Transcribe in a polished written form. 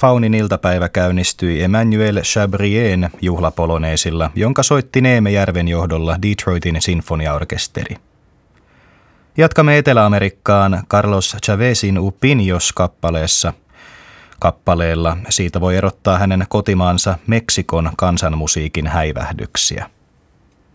Faunin iltapäivä käynnistyi Emmanuel Chabrien juhlapoloneesilla, jonka soitti Neemejärven johdolla Detroitin sinfoniaorkesteri. Jatkamme Etelä-Amerikkaan Carlos Chavezin Upinjos-kappaleessa. Kappaleella siitä voi erottaa hänen kotimaansa Meksikon kansanmusiikin häivähdyksiä.